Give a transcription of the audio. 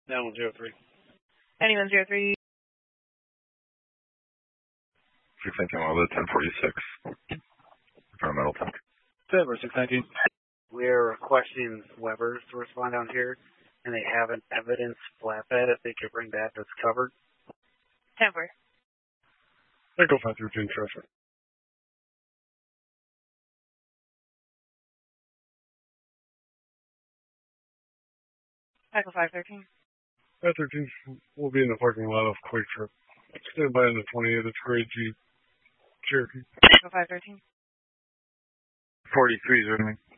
9103. 9103. You're thinking of the 1046. Environmental tank. Denver 619. We're requesting Weber's to respond down here, and they have an evidence flatbed if they could bring that that's covered. Denver. Echo 513 traffic. Echo 513. 513 will be in the parking lot of Quick Trip. Stand by on the 28th. It's grade G. Cherokee. Echo 513. 43 is with me.